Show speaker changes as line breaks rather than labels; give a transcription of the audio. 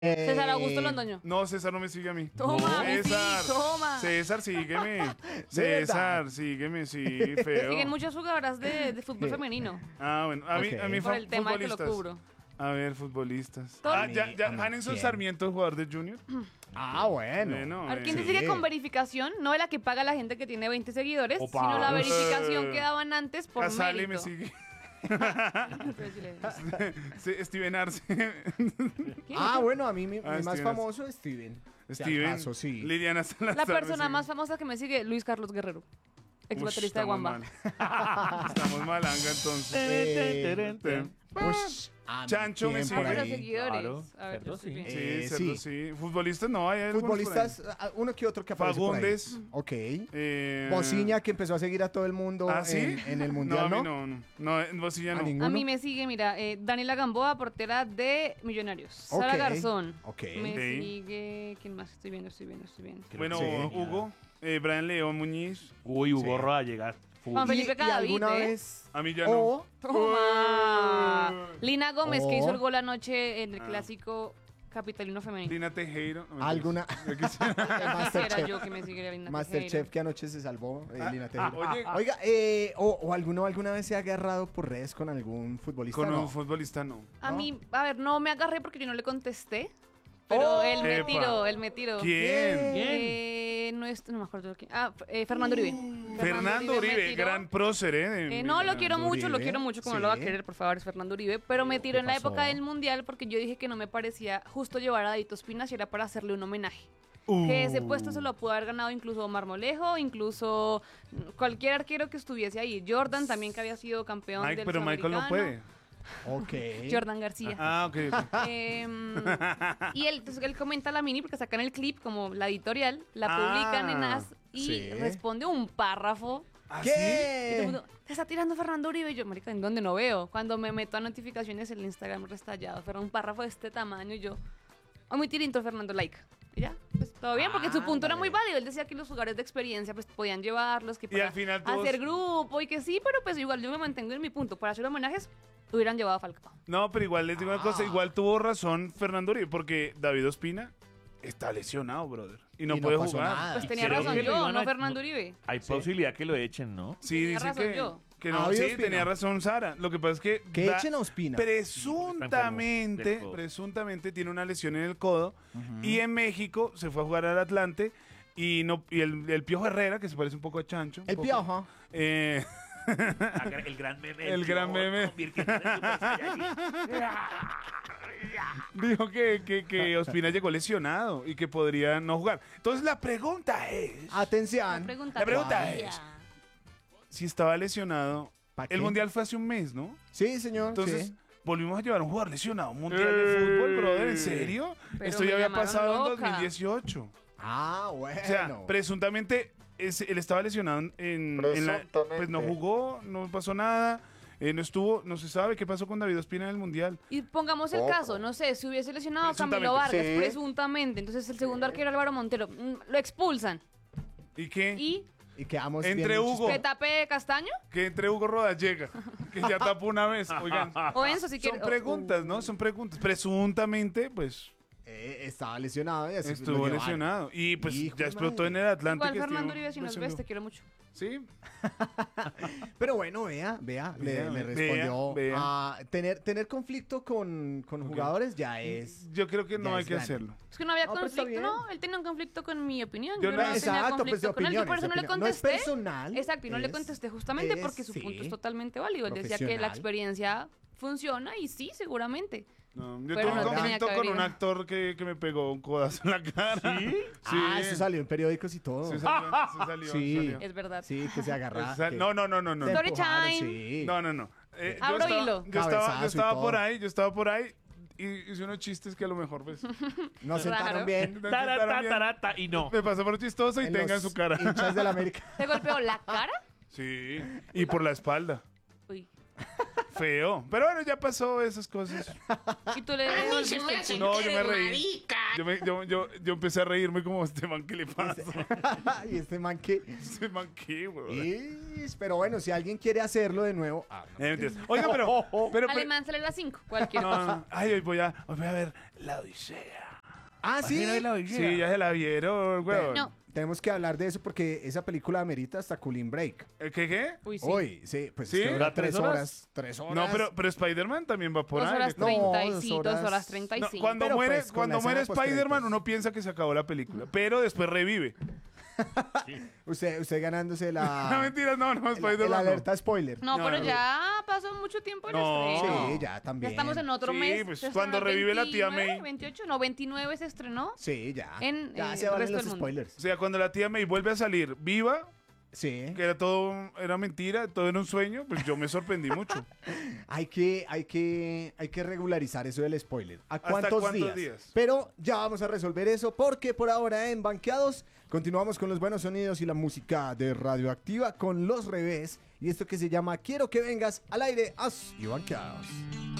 César Augusto Londoño.
No, César no me sigue a mí.
Toma,
César.
sí, toma.
César, sígueme.
verdad?
César, sígueme, sí, feo.
Siguen muchas jugadoras de fútbol femenino.
Ah, bueno, a mí,
Ok.
a mí
Por el tema de que lo
futbolistas.
cubro.
A ver, futbolistas.
Todo-
Ah,
A
ya,
mí-
ya,
a mí,
Hanenson
¿quién?
Sarmiento, jugador de Junior.
Ah, bueno.
Bueno,
A ver, ¿quién
sí.
te sigue con verificación? No de la que paga la gente que tiene 20 seguidores,
Opa.
sino la
Uy.
verificación que daban antes por
Casale me
mérito.
sigue.
Pero sí le-
Sí, Steven Arce.
¿Quién?
Ah, bueno, a mí mi
Ah,
más
Steven.
famoso es Steven. Si
Steven.
acaso, sí.
Liliana Salazar.
La
me
persona
sigue.
más famosa que me sigue, Luis Carlos Guerrero, ex
Ush,
baterista de
estamos
Wamba.
mal. Estamos malanga entonces.
Ush, a mí,
Chancho me
¿quién
sigue.
por
Ah, pero
ahí?
seguidores.
Claro,
A ver,
cerdo
yo estoy
sí.
bien.
Sí,
Sí.
Cerdo, sí. Futbolistas no, hay algunos por ahí.
Futbolistas, uno que otro que aparece
Fagundes.
por ahí. Ok.
Eh,
Bociña, que empezó a seguir a todo el mundo
¿Ah, sí?
en el Mundial,
no, a
¿no?
mí no, no. No, en Bocilla
¿A
no.
ninguno?
A mí me sigue, mira, Daniela Gamboa, portera de Millonarios. Sara
Ok,
Garzón.
ok.
Me
Ok.
sigue. ¿Quién más? Estoy viendo.
Bueno,
Sí.
Hugo, Brian León Muñiz.
Uy, Hugo
Sí.
Roa llega.
Juan Felipe
¿Y
Cadavid,
alguna
¿eh?
vez?
A mí ya no.
O
Toma. Lina Gómez, que
Oh.
hizo el gol anoche en el clásico capitalino femenino.
Lina Tejero. No,
alguna
yo quisiera-
Quisiera
Masterchef.
yo que me siguiera Lina
Masterchef
Tejero.
que anoche se salvó, Lina Tejero.
Oye,
Oiga, o alguna vez se ha agarrado por redes con algún futbolista.
con
¿no?
un futbolista no.
A mí, a ver, no me agarré porque yo no le contesté. Pero
Oh.
él me
Epa.
tiró, él me tiró.
¿Quién?
No me acuerdo quién. Fernando Uribe.
Fernando
me
Uribe,
tiró.
gran prócer, ¿eh?
No, lo quiero mucho, lo
Uribe,
quiero mucho, como
sí.
lo va a querer, por favor, es Fernando Uribe. Pero me tiró
¿Qué
en la
pasó?
época del Mundial porque yo dije que no me parecía justo llevar a Dadito Espina si era para hacerle un homenaje. Que ese puesto se lo pudo haber ganado incluso Omar Molejo, incluso cualquier arquero que estuviese ahí. Jordan también, que había sido campeón
Mike,
del
pero Michael no puede.
Ok.
Jordan García.
Ah, ok. ok.
Y entonces él comenta la mini porque sacan el clip como la editorial, la
Ah,
publican en AS y
sí.
responde un párrafo.
¿Ah,
Y todo el
¿Qué?
mundo, te está tirando Fernando Uribe. Y yo, marica, ¿en dónde no veo? Cuando me meto a notificaciones, el Instagram restallado. Pero un párrafo de este tamaño y yo, muy tirinto Fernando, like. Y ya, pues todo bien, porque su punto era muy válido. Él decía que los jugadores de experiencia pues podían llevarlos, que
Y
para
al final todos-
hacer grupo y que sí, pero pues igual yo me mantengo en mi punto. Para hacer homenajes, hubieran llevado a Falcao.
No, pero igual les digo una cosa, igual tuvo razón Fernando Uribe, porque David Ospina está lesionado, brother. Y no
Y no
puede
pasó
jugar.
nada.
Pues
Y
tenía
creo
razón
que lo
yo,
iban
no
a-
Fernando Uribe.
Hay posibilidad que lo echen, ¿no?
Sí,
Tenía
dice
razón
que,
yo.
que no,
David
sí,
Ospina.
tenía razón Sara. Lo que pasa es que
Que echen a Ospina.
presuntamente,
Del codo.
presuntamente tiene una lesión en el codo y en México se fue a jugar al Atlante y no y el Piojo Herrera, que se parece un poco a Chancho. un
El
poco,
Piojo.
eh,
El gran meme.
El gran meme.
convirtiéndose en Super Saiyajin.
dijo que Ospina llegó lesionado y que podría no jugar. Entonces la pregunta es,
Atención.
La pregunta es, si estaba lesionado,
¿Pa' qué?
el Mundial fue hace un mes, ¿no?
Sí, señor.
Entonces,
sí.
volvimos a llevar a un jugador lesionado a un Mundial de fútbol, brother, ¿en serio?
Pero
Esto
me
ya había
llamaron
pasado en
loca.
2018.
Ah, bueno.
O sea, presuntamente él estaba lesionado en la... Pues no jugó, no pasó nada, no estuvo, no se sabe qué pasó con David Ospina en el Mundial.
Y pongamos el caso, no sé, si hubiese lesionado a Camilo
Presuntamente.
Vargas,
Sí.
presuntamente, entonces el segundo arquero Álvaro Montero, lo expulsan.
¿Y qué?
Y
Y quedamos
Entre
bien
Hugo.
que tape Castaño
Que entre Hugo Rodas llega, que ya tapó una vez. Oigan,
o Enzo si
son
quiere.
preguntas, ¿no? Son preguntas. Presuntamente, pues,
estaba lesionado y así
estuvo
lo llevaron.
lesionado. Y pues
Hijo
ya
de
explotó
madre.
en el Atlante.
Igual
que
Fernando
estuvo
Uribe, si nos
lesionado.
ves, te quiero mucho.
Sí,
Pero bueno, vea,
Vea,
le
vea,
respondió.
vea.
Tener conflicto con jugadores ya es.
yo creo que no
Ya
hay
es
que
grande.
hacerlo.
Es que no había
No, pero está
conflicto,
bien.
no, él tenía un conflicto con mi opinión.
Yo
Yo,
no-
no tenía
Exacto, pues, de
conflicto con él, y por
opiniones,
eso no
de
le
opinión. No es
contesté.
personal,
Exacto, y no le
es-
contesté justamente porque su
sí,
punto es totalmente válido. Él decía que la
profesional.
experiencia funciona y sí, seguramente.
No, yo
Pero
tuve
no
un
tenía
conflicto
que
con
haber
un
ido.
actor que me pegó un codazo en la cara. ¿Sí?
Ah, eso salió en periódicos y todo.
Sí, salió.
Sí.
salió.
Es verdad.
Sí, que se agarra.
Eso sal- No.
Se
Story
empujaron,
time.
Sí.
No.
Abro hilo.
Yo
Cabezazo y
estaba
todo.
yo estaba por ahí y hice unos chistes que a lo mejor pues
Nos
Raro.
sentaron bien.
me
Tarata,
sentaron bien.
tarata, y no.
Me pasó por chistoso y
en
tenga en
los
su cara.
Hinchas de la América.
¿Te golpeó la cara?
Sí, y por la espalda.
Uy.
Feo. Pero bueno, ya pasó esas cosas.
Y tú le devolviste.
No, yo me reí. Yo empecé a reírme como este man, ¿qué le pasa?
Y este man que.
Este man, ¿qué, güey?
Pero bueno, si alguien quiere hacerlo de nuevo.
Mentiras. Oiga, pero
Alemán sale a las 5, cualquier
no,
cosa.
no. Ay, hoy voy a ver La Odisea.
Ah, sí.
Sí, ya se la vieron, weón.
No.
Tenemos que hablar de eso porque esa película amerita hasta Cooling Break.
¿Qué?
Uy, sí.
Hoy, sí, pues
¿Sí?
es que dura
¿Dura
3
3 horas?
horas. 3 horas.
No, pero Spider-Man también va por
2
ahí.
horas
No,
30,
dos
sí, 2
horas.
horas
No,
35.
cuando
Pero,
muere,
pues, con la
cuando muere
escena
Spider-Man,
postcréditos.
uno piensa que se acabó la película, pero después revive.
Usted ganándose
No,
la,
mentiras, no,
la
Spider-Man.
alerta spoiler.
No,
No,
pero
no.
ya pasó mucho tiempo el
No.
estreno.
Sí, ya también.
Ya estamos en otro
Sí,
mes.
pues,
Se estrenó
cuando
el
revive la tía
29,
May.
28, no, 29 se estrenó.
Sí, ya.
En,
ya
el
se valen
resto
los
del mundo.
spoilers.
O sea, cuando la tía May vuelve a salir viva,
Sí.
que era todo, era mentira, todo era un sueño, pues yo me sorprendí mucho.
Hay que regularizar eso del spoiler. ¿A cuántos,
cuántos
días?
días?
Pero ya vamos a resolver eso porque por ahora en Banqueados continuamos con los buenos sonidos y la música de Radioactiva con Los Revés y esto que se llama Quiero que vengas al aire y Banqueados.